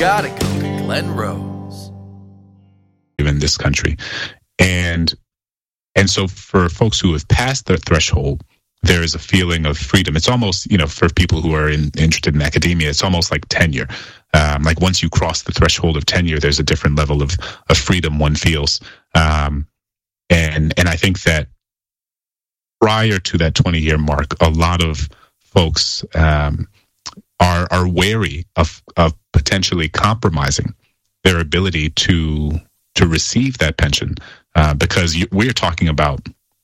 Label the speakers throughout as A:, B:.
A: gotta go to Glen Rose.
B: In this country. And so for folks who have passed the threshold, there is a feeling of freedom. It's almost, for people who are interested in academia, it's almost like tenure. Like once you cross the threshold of tenure, there's a different level of freedom one feels. And I think that prior to that 20-year mark, a lot of folks are wary of potentially compromising their ability to receive that pension, because we're talking about,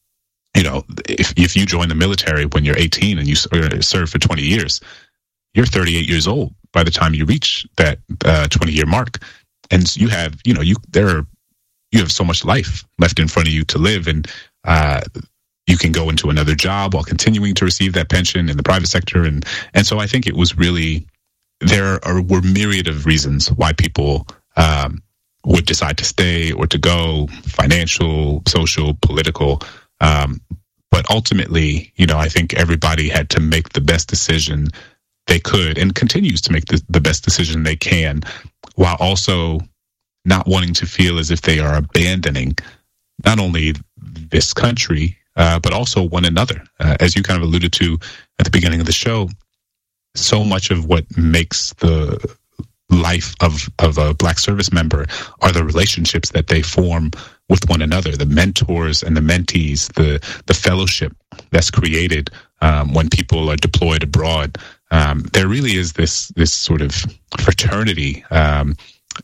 B: if you join the military when you're 18 and you serve for 20 years, you're 38 years old by the time you reach that 20-year mark, and you have so much life left in front of you to live, and you can go into another job while continuing to receive that pension in the private sector, and so I think it was really were myriad of reasons why people would decide to stay or to go, financial, social, political. But ultimately, I think everybody had to make the best decision they could and continues to make the best decision they can, while also not wanting to feel as if they are abandoning not only this country, but also one another. As you kind of alluded to at the beginning of the show, so much of what makes the life of a Black service member are the relationships that they form with one another, the mentors and the mentees, the fellowship that's created when people are deployed abroad. There really is this sort of fraternity and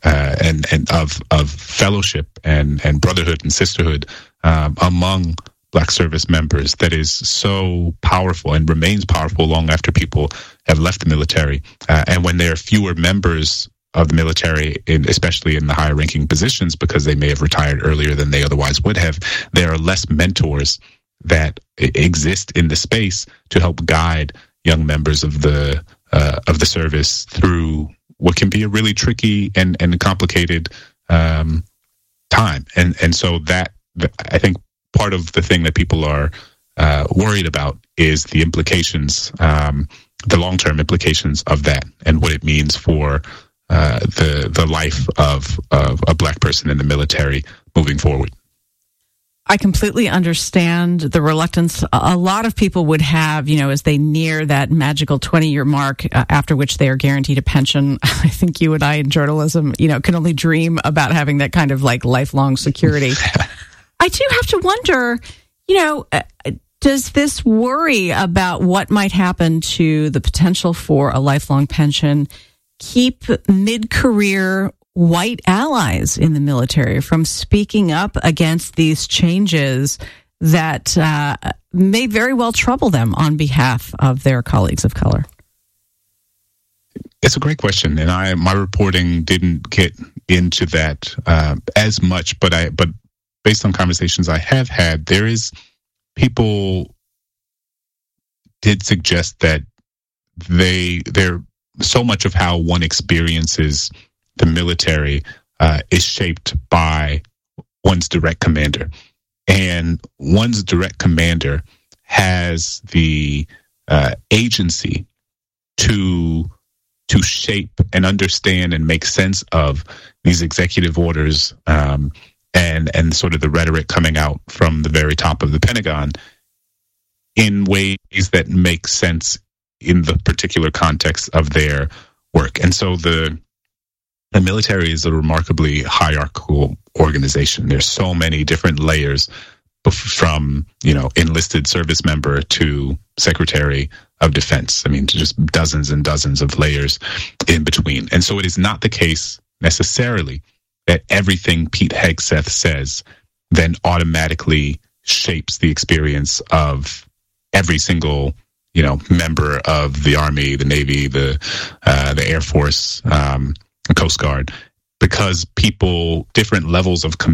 B: of fellowship and brotherhood and sisterhood among Black service members that is so powerful and remains powerful long after people have left the military. And when there are fewer members of the military, especially in the higher ranking positions, because they may have retired earlier than they otherwise would have, there are less mentors that exist in the space to help guide young members of the service through what can be a really tricky and complicated time. And so that, I think, part of the thing that people are worried about is the implications, the long-term implications of that, and what it means for the life of a Black person in the military moving forward.
C: I completely understand the reluctance a lot of people would have, as they near that magical 20-year mark, after which they are guaranteed a pension. I think you and I in journalism, can only dream about having that kind of like lifelong security. I do have to wonder, does this worry about what might happen to the potential for a lifelong pension keep mid-career white allies in the military from speaking up against these changes that may very well trouble them on behalf of their colleagues of color?
B: It's a great question, and my reporting didn't get into that as much, but based on conversations I have had, people did suggest that they're so much of how one experiences the military is shaped by one's direct commander, and one's direct commander has the agency to shape and understand and make sense of these executive orders and sort of the rhetoric coming out from the very top of the Pentagon in ways that make sense in the particular context of their work. And so the military is a remarkably hierarchical organization. There's so many different layers from, enlisted service member to Secretary of Defense. I mean, just dozens and dozens of layers in between. And so it is not the case necessarily that everything Pete Hegseth says then automatically shapes the experience of every single, member of the Army, the Navy, the Air Force, Coast Guard, because different levels of